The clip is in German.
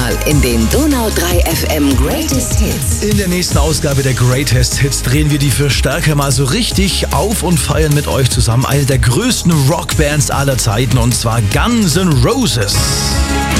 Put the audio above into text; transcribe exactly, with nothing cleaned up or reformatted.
Mal in den Donau drei F M Greatest Hits. In der nächsten Ausgabe der Greatest Hits drehen wir die Verstärker mal so richtig auf und feiern mit euch zusammen eine der größten Rockbands aller Zeiten, und zwar Guns N' Roses.